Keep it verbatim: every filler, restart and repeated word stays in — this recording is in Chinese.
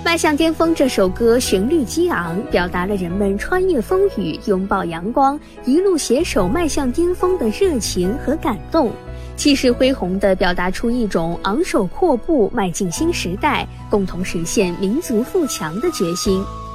迈向巅峰这首歌旋律激昂，表达了人们穿越风雨、拥抱阳光、一路携手迈向巅峰的热情和感动，气势恢宏地表达出一种昂首阔步迈进新时代、共同实现民族富强的决心。